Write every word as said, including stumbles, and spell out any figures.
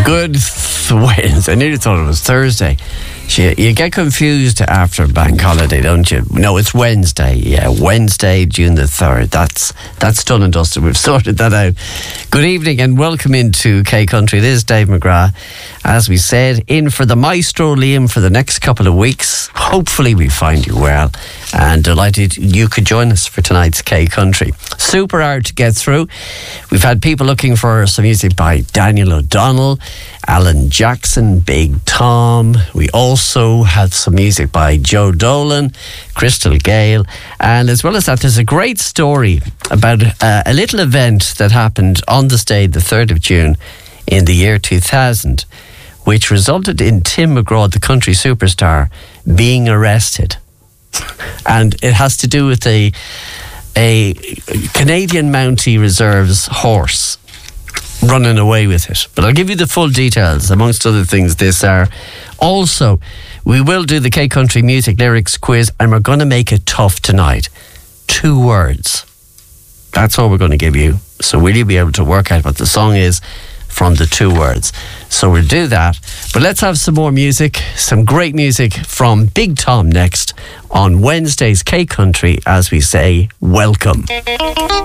Good th- Wednesday. I nearly thought it was Thursday. You, you get confused after bank holiday, don't you? No, it's Wednesday. Yeah, Wednesday, June the third. That's that's done and dusted. We've sorted that out. Good evening and welcome into K Country. It is Dave McGrath. As we said, in for the maestro Liam for the next couple of weeks. Hopefully we find you well, and delighted you could join us for tonight's K Country. Super hard to get through. We've had people looking for some music by Daniel O'Donnell, Alan Jackson, Big Tom. We also had some music by Joe Dolan, Crystal Gale, and as well as that, there's a great story about uh, a little event that happened on this day, the third of June, in the year two thousand, which resulted in Tim McGraw, the country superstar, being arrested. And it has to do with a, a Canadian Mountie Reserve's horse running away with it. But I'll give you the full details. Amongst other things, this are also, we will do the K Country Music Lyrics Quiz, and we're going to make it tough tonight. Two words. That's all we're going to give you. So will you be able to work out what the song is from the two words? So we'll do that. But let's have some more music, some great music from Big Tom next on Wednesday's K Country, as we say, welcome.